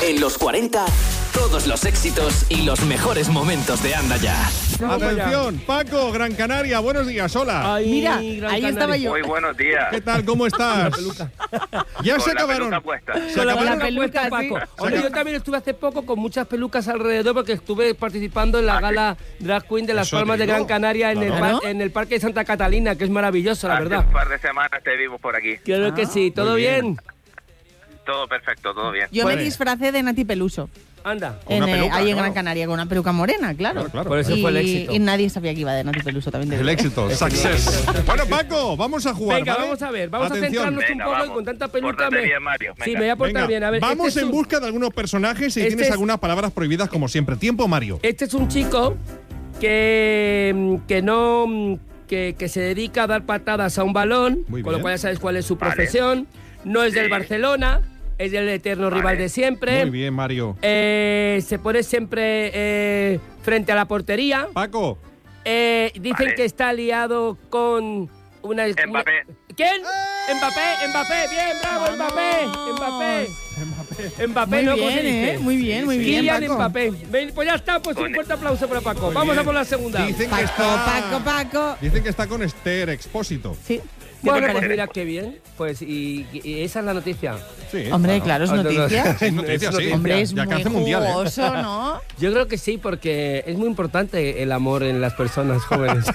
En los 40, todos los éxitos y los mejores momentos de Anda Ya. Atención, Paco, Gran Canaria, buenos días, hola. Ay, Mira, Gran ahí Canaria. estaba yo. Muy buenos días. ¿Qué tal? ¿Cómo estás? Ya se Con la acabaron. peluca puesta. Se Con la acabaron. peluca puesta, sí. Paco. Hombre, yo también estuve hace poco con muchas pelucas alrededor porque estuve participando en la gala Drag Queen de Las Eso Palmas de digo. Gran Canaria en, Claro. en el Parque de Santa Catalina, que es maravilloso, la Hace verdad. un par de semanas te vimos por aquí. Creo que sí. ¿Todo muy bien. bien? Todo perfecto, todo bien. Yo Vale. me disfracé de Nati Peluso. Anda. Con una peluca, ahí en claro. Gran Canaria, con una peluca morena, claro. Claro. Por eso fue el éxito. Y nadie sabía que iba de Nati Peluso también. El éxito, success. Bueno, Paco, vamos a jugar. Venga, ¿vale? vamos a ver. Vamos Atención. a centrarnos Venga, un poco y vamos. con tanta peluca Pórtate bien, Mario. Sí, Venga. me voy a portar Venga, bien. A ver, vamos este es en un- busca de algunos personajes y Este tienes es- algunas palabras prohibidas como siempre. Tiempo, Mario. Este es un chico que no... Que se dedica a dar patadas a un balón, Muy con lo bien. cual ya sabes cuál es su Vale. profesión. No es del Sí. Barcelona, es del eterno Vale. rival de siempre. Muy bien, Mario. Se pone siempre frente a la portería. Paco. Dicen Vale. que está liado con una... Mbappé. ¿Quién? Mbappé, bien, bravo, Mbappé. Mbappé, Muy ¿no? ¿Cómo se bien, dice? muy bien, muy bien, Kylian Paco. Mbappé. Ven, pues ya está, pues un fuerte aplauso para Paco. Muy Vamos bien. a por la segunda. Dicen que Paco. Dicen que está con Esther Expósito. Sí. ¿Qué te Bueno, pues parece? mira qué bien. Pues y esa es la noticia. Sí. Hombre, bueno. claro, es noticia. Es noticia, sí. Hombre, es Ya muy alcance mundial, ¿eh? jugoso, ¿no? Yo creo que sí, porque es muy importante el amor en las personas jóvenes.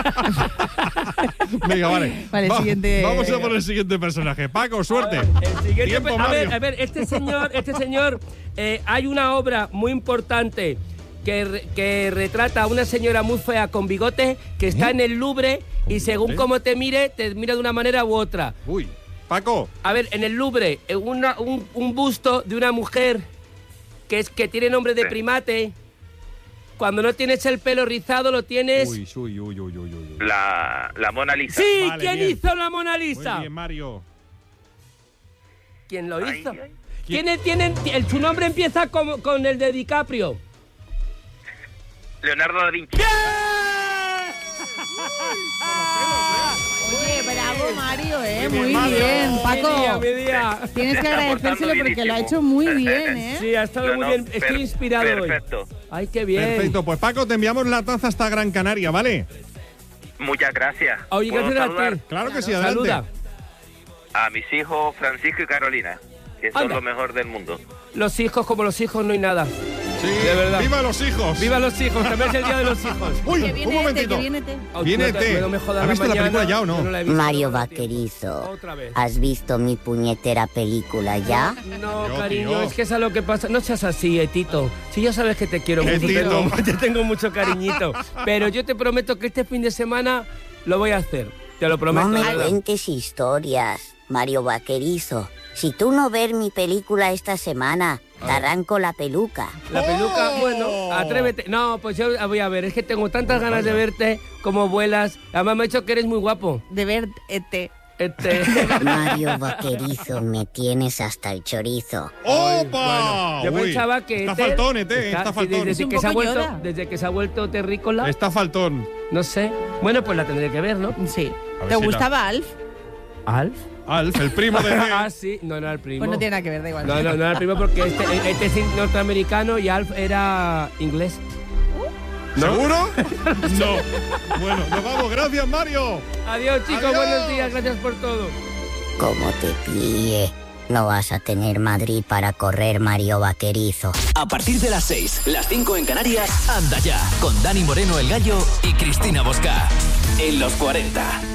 Venga, vale. Vale, siguiente. Vamos a por el siguiente personaje. Paco, suerte. El siguiente, Tiempo, a ver, Mario. este señor, hay una obra muy importante que retrata a una señora muy fea con bigote que está en el Louvre y según bigote? cómo te mira de una manera u otra. Uy, Paco. A ver, en el Louvre, un busto de una mujer que tiene nombre de Sí. primate. Cuando no tienes el pelo rizado, lo tienes... Uy. La Mona Lisa. ¡Sí! Vale, ¿Quién bien. hizo la Mona Muy Lisa? bien, Mario. ¿Quién lo Ay, hizo? ay. Su nombre empieza con el de DiCaprio. Leonardo da Vinci. Oye, bravo, Mario, Muy muy bien, Mario. bien. Paco, Mi día. tienes que Está agradecérselo portando porque lo ha bienísimo. hecho muy bien, ¿eh? Sí, ha estado muy bien. Estoy inspirado hoy. Perfecto. Ay, qué bien. Perfecto, pues Paco, te enviamos la taza hasta Gran Canaria, ¿vale? Muchas gracias. Oye, ¿Puedo gracias a saludar ti. Claro que sí, adelante. Saluda. a mis hijos Francisco y Carolina, que son Anda. lo mejor del mundo. Los hijos, como los hijos, no hay nada. Sí, De verdad. ¡viva los hijos! ¡Viva los hijos! También es el día de los hijos. Uy, Que viene un momentito. que viene Viene No te- T. no me jodas ¿Has visto la mañana, película ya o no? yo la he visto. Mario No, tío. Vaquerizo, Otra vez. ¿has visto mi puñetera película ya? No, Tío, cariño, tío. es que es a lo que pasa. No seas así, Tito. Si ya sabes que te quiero ¿Qué, mucho, Tito? te tengo mucho cariñito. Pero yo te prometo que este fin de semana lo voy a hacer. Te lo prometo. No me de verdad. cuentes historias, Mario Vaquerizo. Si tú no ves mi película esta semana, te arranco la peluca. La peluca, ¡Oh! bueno, atrévete. No, pues yo voy a ver, es que tengo tantas ganas de verte como vuelas. Además me ha dicho que eres muy guapo. De ver, Mario Vaquerizo, me tienes hasta el chorizo. ¡Opa! Yo Uy, pensaba que está faltón, está sí, faltón. Es un poco Yoda. desde que se ha vuelto terrícola, Está faltón. no sé. Bueno, pues la tendré que ver, ¿no? Sí. A ver ¿Te si gustaba Alf? ¿Alf? Alf, el primo de Ah, sí. No era el primo. Pues no tiene nada que ver, da igual. No era el primo porque este es norteamericano y Alf era inglés. ¿Seguro? No. Bueno, nos vamos. Gracias, Mario. Adiós, chicos. Adiós. Buenos días. Gracias por todo. Como te pille, no vas a tener Madrid para correr, Mario Vaquerizo. A partir de las 6, las 5 en Canarias, Anda Ya, con Dani Moreno el Gallo y Cristina Bosca. En los 40.